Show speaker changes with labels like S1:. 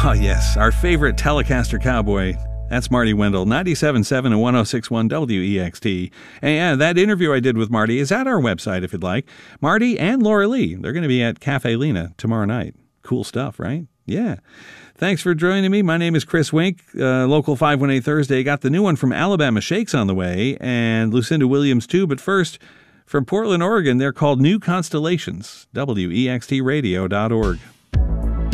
S1: Oh, yes, our favorite Telecaster cowboy. That's Marty Wendell, 97.7 and 106.1 WEXT. And yeah, that interview I did with Marty is at our website if you'd like. Marty and Laura Lee, they're going to be at Cafe Lena tomorrow night. Cool stuff, right? Yeah. Thanks for joining me. My name is Chris Wink. Local 518 Thursday. Got the new one from Alabama Shakes on the way, and Lucinda Williams too. But first, from Portland, Oregon, they're called New Constellations. WEXTradio.org.